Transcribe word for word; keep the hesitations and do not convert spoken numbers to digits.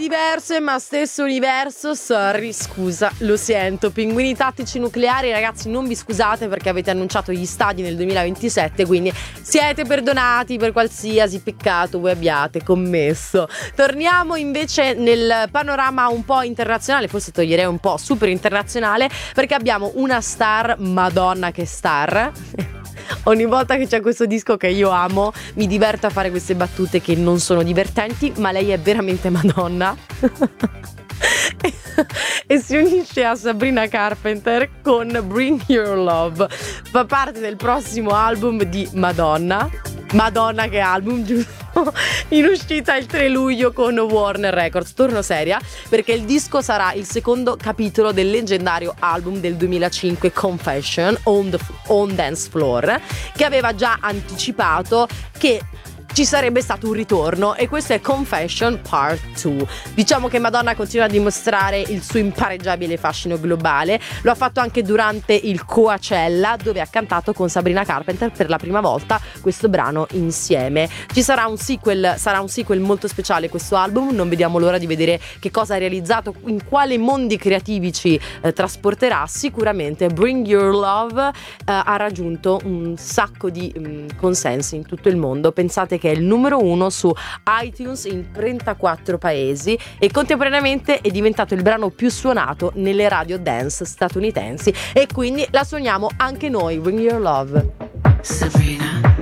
diverse ma stesso universo. Sorry, scusa, lo sento. Pinguini tattici nucleari, ragazzi, non vi scusate perché avete annunciato gli stadi nel duemilaventisette, quindi siete perdonati per qualsiasi peccato voi abbiate commesso. Torniamo invece nel panorama un po' internazionale, forse toglierei un po' super internazionale, perché abbiamo una star, madonna che star. Ogni volta che c'è questo disco che io amo mi diverto a fare queste battute che non sono divertenti, ma lei è veramente Madonna. E si unisce a Sabrina Carpenter con Bring Your Love. Fa parte del prossimo album di Madonna. Madonna che album, giusto? In uscita il tre luglio con Warner Records. Torno seria perché il disco sarà il secondo capitolo del leggendario album del duemilacinque Confession on, the, on Dance Floor, che aveva già anticipato che ci sarebbe stato un ritorno, e questo è Confession Part due. Diciamo che Madonna continua a dimostrare il suo impareggiabile fascino globale. Lo ha fatto anche durante il Coachella, dove ha cantato con Sabrina Carpenter per la prima volta questo brano insieme. Ci sarà un sequel, sarà un sequel molto speciale questo album, non vediamo l'ora di vedere che cosa ha realizzato, in quale mondi creativi ci eh, trasporterà. Sicuramente Bring Your Love eh, ha raggiunto un sacco di mh, consensi in tutto il mondo. Pensate che è il numero uno su iTunes in trentaquattro paesi e contemporaneamente è diventato il brano più suonato nelle radio dance statunitensi, e quindi la suoniamo anche noi. Bring Your Love. Sabrina.